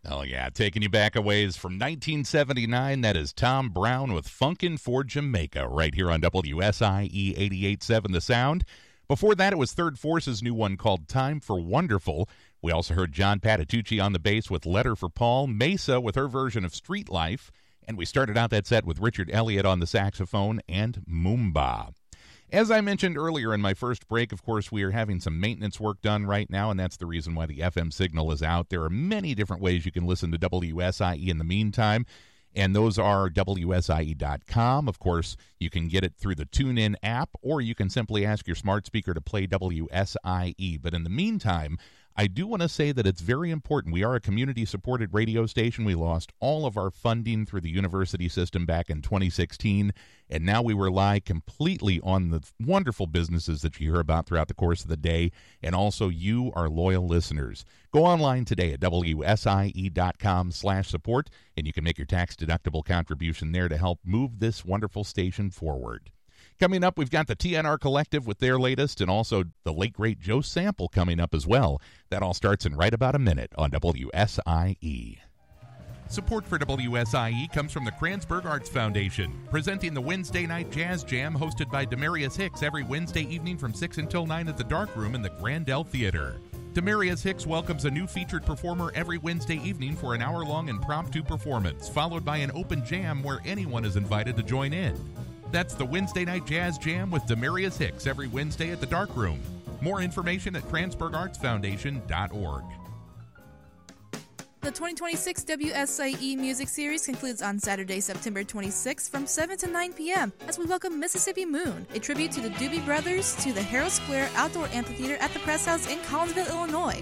Oh, yeah, taking you back a ways from 1979, that is Tom Brown with Funkin' for Jamaica right here on WSIE 88.7 The Sound. Before that, it was Third Force's new one called Time for Wonderful. We also heard John Patitucci on the bass with Letter for Paul, Mesa with her version of Street Life, and we started out that set with Richard Elliott on the saxophone and Moomba. As I mentioned earlier in my first break, of course, we are having some maintenance work done right now, and that's the reason why the FM signal is out. There are many different ways you can listen to WSIE in the meantime, and those are WSIE.com. Of course, you can get it through the TuneIn app, or you can simply ask your smart speaker to play WSIE. But in the meantime, I do want to say that it's very important. We are a community-supported radio station. We lost all of our funding through the university system back in 2016, and now we rely completely on the wonderful businesses that you hear about throughout the course of the day, and also you, our loyal listeners. Go online today at WSIE.com/support, and you can make your tax-deductible contribution there to help move this wonderful station forward. Coming up, we've got the TNR Collective with their latest, and also the late, great Joe Sample coming up as well. That all starts in right about a minute on WSIE. Support for WSIE comes from the Kranzberg Arts Foundation, presenting the Wednesday Night Jazz Jam hosted by Demarius Hicks every Wednesday evening from 6 until 9 at the Dark Room in the Grandel Theater. Demarius Hicks welcomes a new featured performer every Wednesday evening for an hour-long impromptu performance, followed by an open jam where anyone is invited to join in. That's the Wednesday Night Jazz Jam with Demarius Hicks every Wednesday at the Dark Room. More information at KranzbergArtsFoundation.org. The 2026 WSIE Music Series concludes on Saturday, September 26th from 7 to 9 p.m. as we welcome Mississippi Moon, a tribute to the Doobie Brothers, to the Harold Square Outdoor Amphitheater at the Press House in Collinsville, Illinois.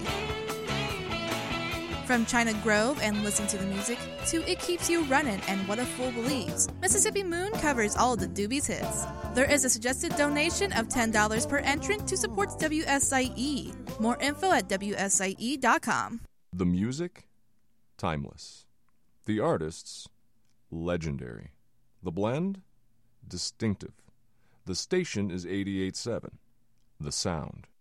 From China Grove and Listen to the Music to It Keeps You Runnin' and What a Fool Believes, Mississippi Moon covers all of the Doobies hits. There is a suggested donation of $10 per entrant to support WSIE. More info at WSIE.com. The music, timeless. The artists, legendary. The blend, distinctive. The station is 88.7, The Sound.